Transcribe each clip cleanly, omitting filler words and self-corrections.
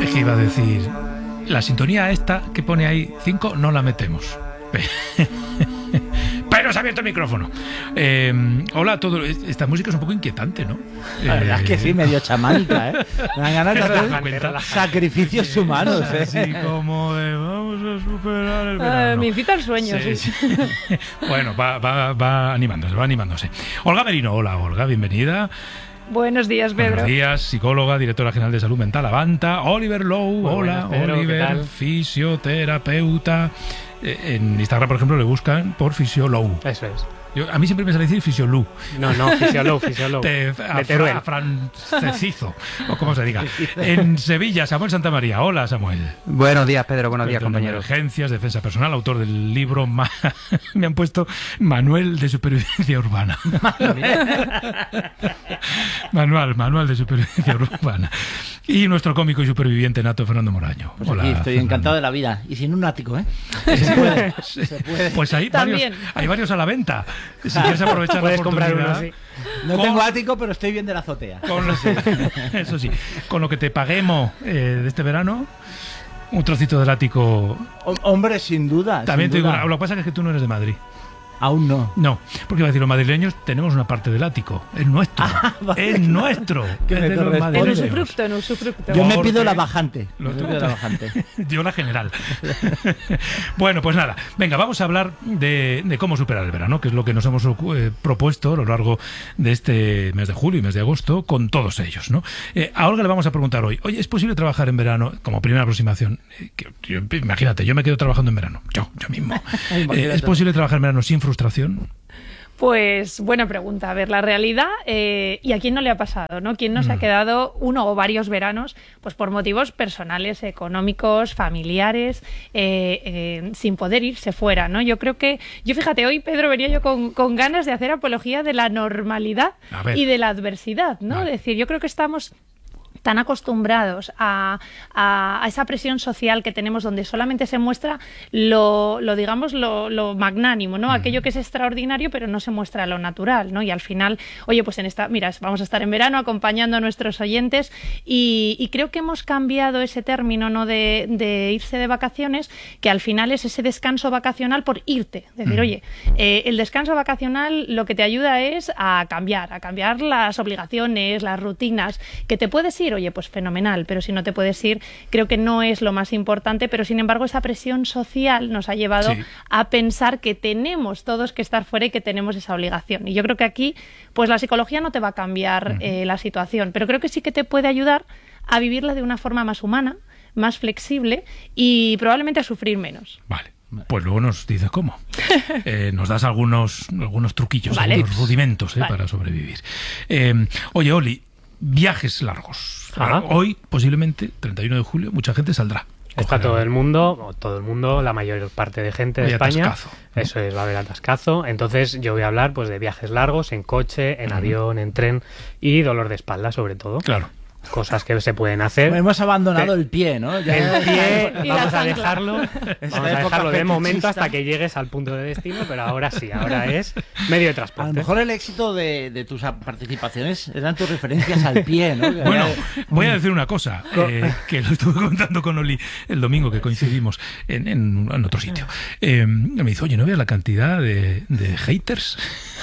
Es que iba a decir, la sintonía esta que pone ahí 5 no la metemos. Pero se ha abierto el micrófono. Hola a todos. Esta música es un poco inquietante, ¿no? La verdad es que sí, medio chamánica, ¿eh? Me dan ganas de hacer sacrificios humanos, ¿eh? Así como de, vamos a superar el verano. Me incita el sueño, sí. Bueno, va animándose. Olga Merino, hola Olga, bienvenida. Buenos días, Pedro. Buenos días, psicóloga, directora general de Salud Mental Avanta. Oliver Low, hola, Pedro, Oliver, fisioterapeuta. En Instagram, por ejemplo, le buscan por Fisiolow. Eso es. A mí siempre me sale decir Fisiolú. No, Fisiolow. A francesizo, o como se diga. En Sevilla, Samuel Santamaría. Hola, Samuel. Buenos días, Pedro. Buenos días, compañeros. Emergencias, defensa personal, autor del libro, me han puesto Manual de Supervivencia Urbana. Manual de Supervivencia Urbana. Y nuestro cómico y superviviente nato, Fernando Moraño. Pues hola, aquí estoy Fernando. encantado de la vida. Y sin un ático, ¿eh? Se puede. Pues hay varios a la venta. Si quieres aprovechar Puedes la comprar oportunidad. uno, sí. No tengo ático, pero estoy bien de la azotea. Eso sí, con lo que te paguemos de este verano, un trocito del ático. Hombre, sin duda. También sin te digo, duda. lo que pasa es que tú no eres de Madrid. Aún no. No, porque iba a decir, los madrileños tenemos una parte del ático. Es nuestro. Vale. Es nuestro. Que Es me de los corresponde. En madrileños. usufructo. Yo me Porque- pido la bajante. Yo la general. Bueno, pues nada. Venga, vamos a hablar de cómo superar el verano, que es lo que nos hemos propuesto a lo largo de este mes de julio y mes de agosto con todos ellos, ¿no? A Olga le vamos a preguntar hoy, oye, ¿es posible trabajar en verano? Como primera aproximación. Imagínate, yo me quedo trabajando en verano. Yo mismo. ¿Es posible trabajar en verano sin frustración? Pues buena pregunta. A ver, la realidad, ¿y a quién no le ha pasado, no? ¿Quién no se ha quedado uno o varios veranos pues por motivos personales, económicos, familiares, sin poder irse fuera, ¿no? Yo fíjate, hoy, Pedro, venía yo con ganas de hacer apología de la normalidad y de la adversidad, ¿no? Vale. Es decir, yo creo que estamos tan acostumbrados a esa presión social que tenemos donde solamente se muestra lo magnánimo, ¿no? Aquello que es extraordinario pero no se muestra lo natural, ¿no? Y al final, oye, pues vamos a estar en verano acompañando a nuestros oyentes y creo que hemos cambiado ese término, ¿no? de irse de vacaciones, que al final es ese descanso vacacional por irte. Es decir, oye, el descanso vacacional lo que te ayuda es a cambiar las obligaciones, las rutinas, que te puedes ir, oye, pues fenomenal, pero si no te puedes ir, creo que no es lo más importante, pero sin embargo esa presión social nos ha llevado a pensar que tenemos todos que estar fuera y que tenemos esa obligación. Y yo creo que aquí, pues la psicología no te va a cambiar la situación, pero creo que sí que te puede ayudar a vivirla de una forma más humana, más flexible y probablemente a sufrir menos. Vale. Pues luego nos dices cómo. Nos das algunos truquillos, Vale. algunos rudimentos Vale. para sobrevivir. Oye, Oli, viajes largos. Ajá. Hoy, posiblemente, 31 de julio, mucha gente saldrá. Está todo el mundo, la mayor parte de gente de Hay España. atascazo, ¿no? Eso es, va a haber atascazo. Entonces yo voy a hablar pues de viajes largos, en coche, en avión, en tren y dolor de espalda sobre todo. Claro. Cosas que se pueden hacer. Hemos abandonado el pie, ¿no? El pie Y la vamos a chancla. dejarlo época de momento fetichista. hasta que llegues al punto de destino, pero ahora sí, ahora es medio de A lo transporte. mejor el éxito de tus participaciones eran tus referencias al pie, ¿no? Bueno, voy a decir una cosa, que lo estuve comentando con Oli el domingo que coincidimos en otro sitio. Me dice, oye, ¿no veas la cantidad de haters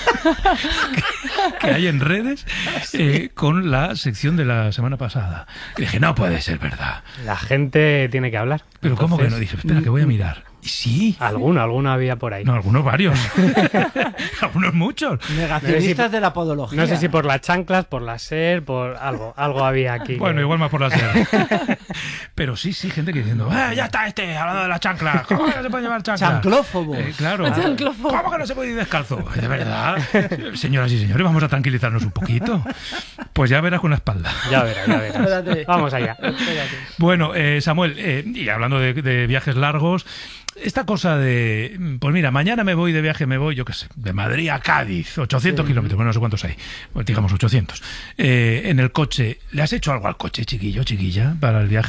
que hay en redes con la sección de la semana pasada? Y dije, no puede ser verdad. La gente tiene que hablar. Pero ¿cómo que no? Entonces, Dije, espera, que voy a mirar. Y sí. Alguno había por ahí. No, algunos varios. Algunos muchos. Negacionistas de la podología. No sé si por las chanclas, por la SER, por algo había aquí. Bueno, igual más por la SER. Pero sí, gente que diciendo, ya está hablando de la chancla. ¿Cómo que no se puede llevar chancla? Chanclófobos. Claro. Chanclófobos. ¿Cómo que no se puede ir descalzo? De verdad. Señoras y señores, vamos a tranquilizarnos un poquito. Pues ya verás con la espalda. Ya verás. Espérate. Vamos allá. Bueno, Samuel, y hablando de viajes largos, esta cosa de, pues mira, mañana me voy de viaje, yo qué sé, de Madrid a Cádiz, 800 kilómetros, bueno, no sé cuántos hay, pues digamos 800. En el coche, ¿le has hecho algo al coche, chiquillo, chiquilla, para el viaje?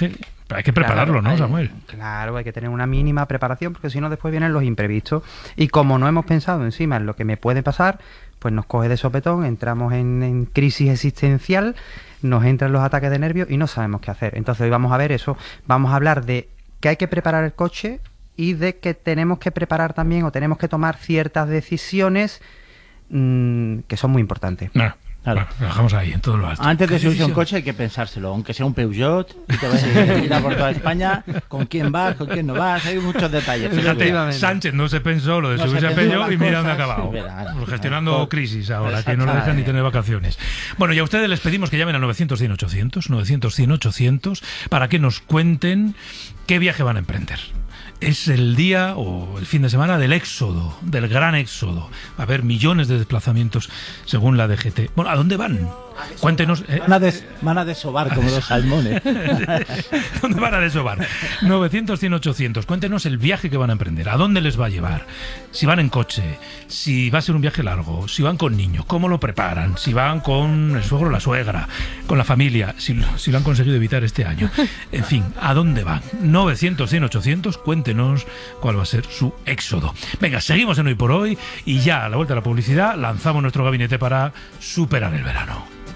Pero hay que prepararlo, ¿no, Samuel? Claro, hay que tener una mínima preparación, porque si no después vienen los imprevistos. Y como no hemos pensado encima en lo que me puede pasar, pues nos coge de sopetón, entramos en crisis existencial, nos entran los ataques de nervios y no sabemos qué hacer. Entonces hoy vamos a ver eso, vamos a hablar de que hay que preparar el coche y de que tenemos que preparar también o tenemos que tomar ciertas decisiones que son muy importantes. Claro. Bueno, lo dejamos ahí, en todo lo alto. Antes de subirse a un coche hay que pensárselo, aunque sea un Peugeot, y te vas a ir a por toda España, con quién vas, con quién no vas, hay muchos detalles. Fíjate, Sánchez no se pensó lo de subirse a Peugeot y mira dónde ha acabado. Gestionando crisis ahora, que no le dejan ni tener vacaciones. Bueno, y a ustedes les pedimos que llamen al 900-100-800, 900-100-800, para que nos cuenten qué viaje van a emprender. Es el día o el fin de semana del éxodo, del gran éxodo. Va a haber millones de desplazamientos según la DGT. Bueno, ¿a dónde van? Cuéntenos. Van a desovar como los salmones. ¿Dónde van a desovar? 900-100-800. Cuéntenos el viaje que van a emprender. ¿A dónde les va a llevar? Si van en coche, si va a ser un viaje largo, si van con niños, cómo lo preparan, si van con el suegro o la suegra, con la familia, si lo han conseguido evitar este año. En fin, ¿a dónde van? 900-100-800. Cuéntenos cuál va a ser su éxodo. Venga, seguimos en Hoy por Hoy y ya a la vuelta de la publicidad lanzamos nuestro gabinete para superar el verano.